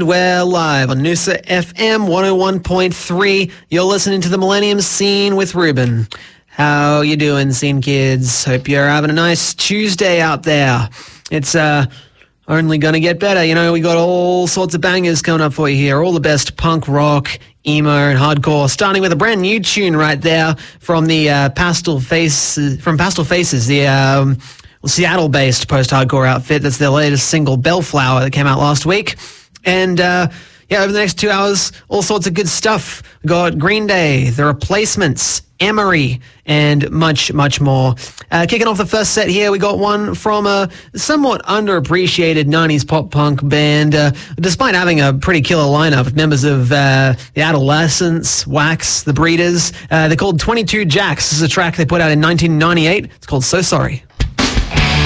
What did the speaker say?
and we're live on Noosa FM 101.3. You're listening to the Millennium Scene with Ruben. How you doing, Scene Kids? Hope you're having a nice Tuesday out there. It's only going to get better. You know, we got all sorts of bangers coming up for you here. All the best punk rock, emo, and hardcore. Starting with a brand new tune right there from the Pastel Faces, the Seattle-based post-hardcore outfit. That's their latest single, Bellflower, that came out last week. And over the next 2 hours, all sorts of good stuff. We got Green Day, The Replacements, Emery, and much, much more. Kicking off the first set here, we got one from a somewhat underappreciated 90s pop-punk band. Despite having a pretty killer lineup with members of the Adolescents, Wax, The Breeders, they're called 22 Jacks. This is a track they put out in 1998. It's called So Sorry.